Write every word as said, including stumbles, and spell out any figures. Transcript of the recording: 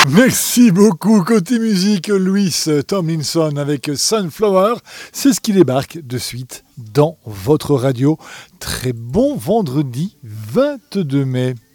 Merci beaucoup. Côté musique, Louis Tomlinson avec Sunflower. C'est ce qui débarque de suite dans votre radio. Très bon vendredi vingt-deux mai.